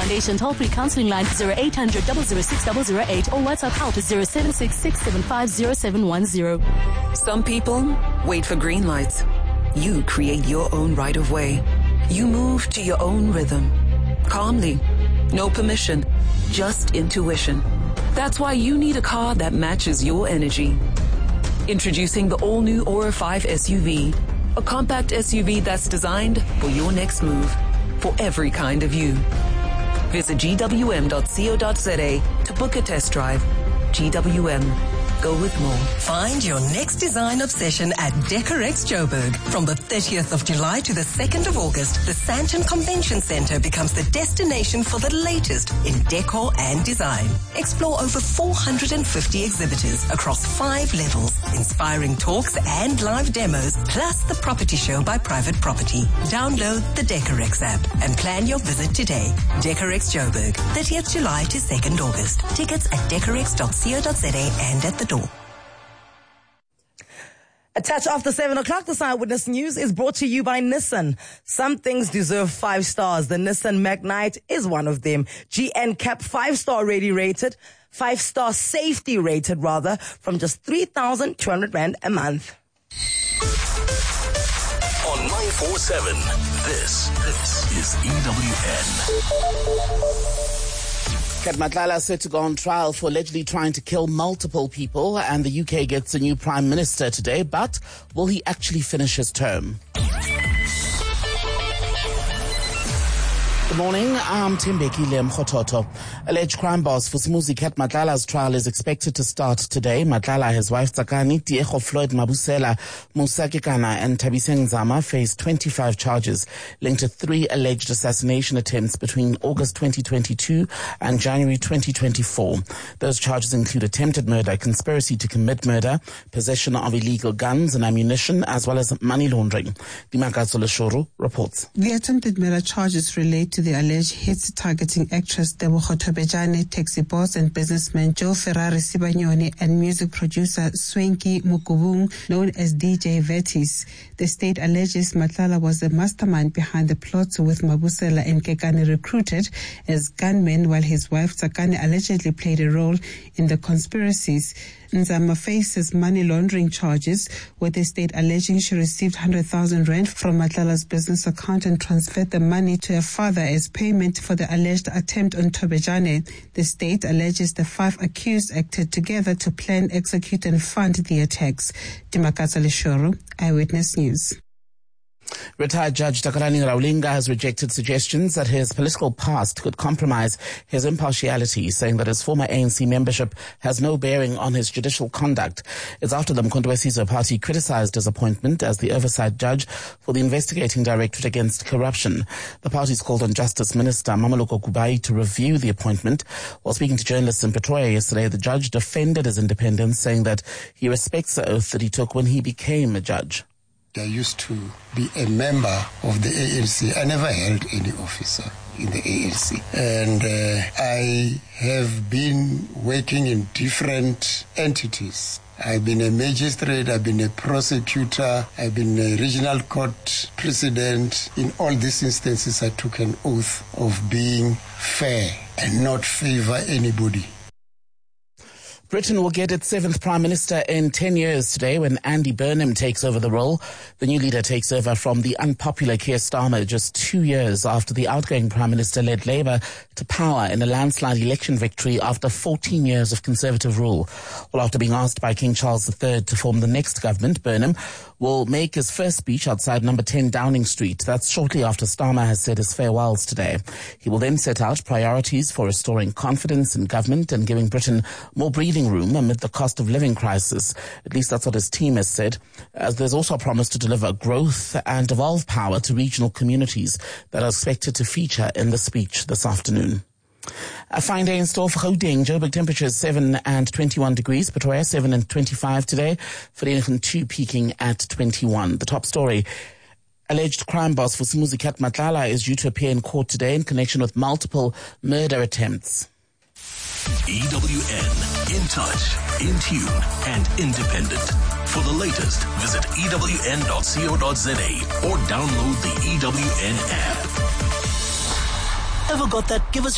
Foundation toll-free counseling line 0800 006 008 or WhatsApp help 076 675 0710. Some people wait for green lights. You create your own right of way. You move to your own rhythm. Calmly. No permission. Just intuition. That's why you need a car that matches your energy. Introducing the all-new Aura 5 SUV. A compact SUV that's designed for your next move. For every kind of you. Visit gwm.co.za to book a test drive. GWM. Go with more. Find your next design obsession at Decorex Joburg. From the 30th of July to the 2nd of August, the Sandton Convention Center becomes the destination for the latest in decor and design. Explore over 450 exhibitors across 5 levels, inspiring talks and live demos, plus the property show by Private Property. Download the Decorex app and plan your visit today. Decorex Joburg, 30th July to 2nd August. Tickets at decorex.co.za and at the door. A touch after 7 o'clock, this Eyewitness News is brought to you by Nissan. Some things deserve 5 stars. The Nissan Magnite is one of them. GN Cap 5-star ready rated, 5-star safety rated rather, from just 3,200 Rand a month. On 947, this is EWN. Kat Matlala set to go on trial for allegedly trying to kill multiple people, and the UK gets a new Prime Minister today, but will he actually finish his term? Good morning, I'm Timbeki Lemkhototo. Alleged crime boss Vusimuzi Kat Matlala's trial is expected to start today. Matlala, his wife Tsakani, Tiego Floyd Mabusela, Musa Kekana and Tabiseng Zama face 25 charges linked to 3 alleged assassination attempts between August 2022 and January 2024. Those charges include attempted murder, conspiracy to commit murder, possession of illegal guns and ammunition, as well as money laundering. Dimakatso Leshuru reports. The attempted murder charges relate to the alleged hits targeting actress Tebogo Thobejane, taxi boss and businessman Joe Ferrari Sibanyoni, and music producer Swenki Mukubung, known as DJ Vetis. The state alleges Matlala was the mastermind behind the plots, with Mabusela and Kekane recruited as gunmen, while his wife Tsakane allegedly played a role in the conspiracies. Nzama faces money laundering charges, with the state alleging she received 100,000 Rand from Matlala's business account and transferred the money to her father as payment for the alleged attempt on Thobejane. The state alleges the 5 accused acted together to plan, execute and fund the attacks. Dimakatsa Leshoro, Eyewitness News. Retired Judge Takarani Raulinga has rejected suggestions that his political past could compromise his impartiality, saying that his former ANC membership has no bearing on his judicial conduct. It's after the Mkhonto weSizwe party criticized his appointment as the oversight judge for the Investigating Directorate Against Corruption. The party's called on Justice Minister Mameloko Kubai to review the appointment. While speaking to journalists in Pretoria yesterday, the judge defended his independence, saying that he respects the oath that he took when he became a judge. I used to be a member of the ANC. I never held any officer in the ANC. And I have been working in different entities. I've been a magistrate, I've been a prosecutor, I've been a regional court president. In all these instances, I took an oath of being fair and not favor anybody. Britain will get its 7th Prime Minister in 10 years today when Andy Burnham takes over the role. The new leader takes over from the unpopular Keir Starmer just 2 years after the outgoing Prime Minister led Labour to power in a landslide election victory after 14 years of Conservative rule. Well, after being asked by King Charles III to form the next government, Burnham will make his first speech outside number 10 Downing Street. That's shortly after Starmer has said his farewells today. He will then set out priorities for restoring confidence in government and giving Britain more breathing room amid the cost of living crisis. At least that's what his team has said. As there's also a promise to deliver growth and devolve power to regional communities that are expected to feature in the speech this afternoon. A fine day in store for Gauteng. Joburg temperatures 7 and 21 degrees. Pretoria 7 and 25 today. Vereeniging 2 peaking at 21. The top story. Alleged crime boss Vusimuzi Kat Matlala is due to appear in court today in connection with multiple murder attempts. EWN, in touch, in tune, and independent. For the latest, visit ewn.co.za or download the EWN app. Ever got that? Give us